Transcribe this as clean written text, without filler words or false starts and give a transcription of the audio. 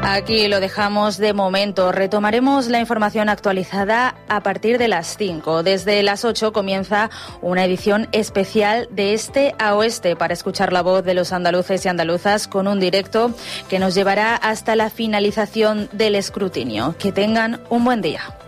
Aquí lo dejamos de momento. Retomaremos la información actualizada a partir de las 5. Desde las 8 comienza una edición especial de Este a Oeste para escuchar la voz de los andaluces y andaluzas con un directo que nos llevará hasta la finalización del escrutinio. Que tengan un buen día.